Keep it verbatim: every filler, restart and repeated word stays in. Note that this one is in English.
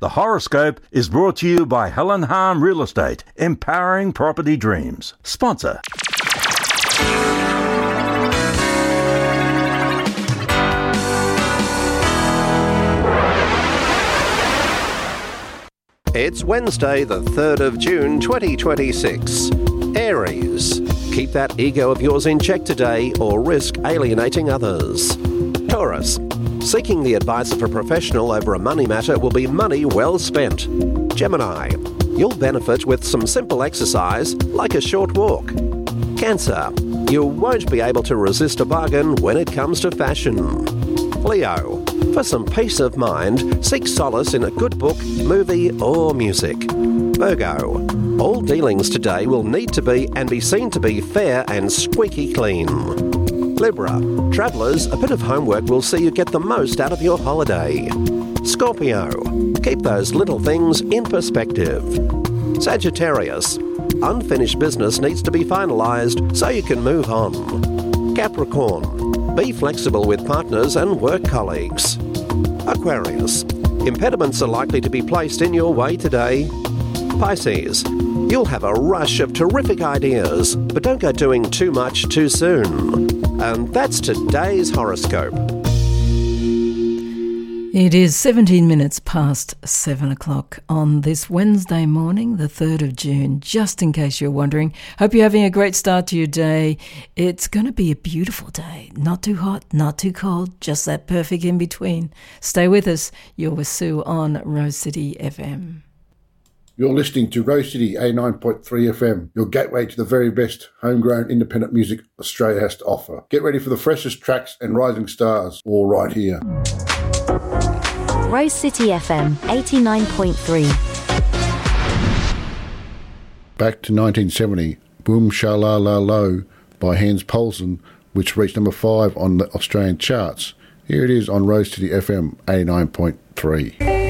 The horoscope is brought to you by Helen Harm Real Estate, empowering property dreams. Sponsor. It's Wednesday, the third of June, twenty twenty-six. Aries. Keep that ego of yours in check today or risk alienating others. Taurus. Seeking the advice of a professional over a money matter will be money well spent. Gemini. You'll benefit with some simple exercise, like a short walk. Cancer. You won't be able to resist a bargain when it comes to fashion. Leo. For some peace of mind, seek solace in a good book, movie or music. Virgo. All dealings today will need to be and be seen to be fair and squeaky clean. Libra. Travellers, a bit of homework will see you get the most out of your holiday. Scorpio. Keep those little things in perspective. Sagittarius. Unfinished business needs to be finalised so you can move on. Capricorn. Be flexible with partners and work colleagues. Aquarius. Impediments are likely to be placed in your way today. Pisces. You'll have a rush of terrific ideas, but don't go doing too much too soon. And that's today's horoscope. It is seventeen minutes past seven o'clock on this Wednesday morning, the third of June, just in case you're wondering. Hope you're having a great start to your day. It's going to be a beautiful day. Not too hot, not too cold, just that perfect in between. Stay with us. You're with Sue on Rose City F M. You're listening to Rose City eighty-nine point three F M, your gateway to the very best homegrown independent music Australia has to offer. Get ready for the freshest tracks and rising stars, all right here. Rose City F M eighty-nine point three. Back to nineteen seventy, Boom Sha La La Lo by Hans Poulsen, which reached number five on the Australian charts. Here it is on Rose City F M eighty-nine point three.